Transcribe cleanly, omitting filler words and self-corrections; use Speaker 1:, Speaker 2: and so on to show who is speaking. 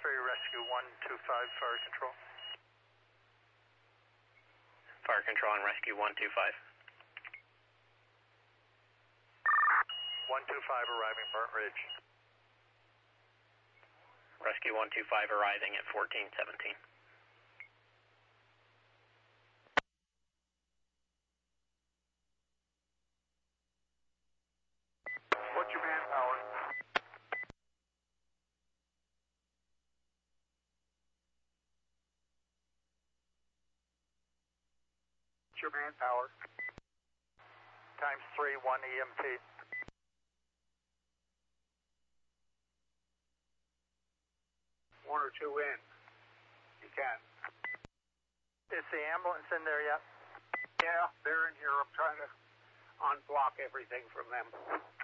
Speaker 1: Rescue 125, Fire Control.
Speaker 2: Fire Control on Rescue 125.
Speaker 1: 125 arriving Burnt Ridge.
Speaker 2: Rescue 125 arriving at 1417.
Speaker 1: What's your manpower? What's your manpower? Times 3, 1 EMT. One or two in. You can. Is the ambulance in there yet? Yeah, they're in here. I'm trying to unblock everything from them.